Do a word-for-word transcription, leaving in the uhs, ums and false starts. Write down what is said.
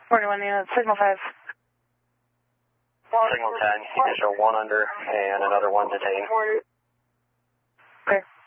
forty-one units, signal five. Signal ten, you can show one under and another one detained. Okay.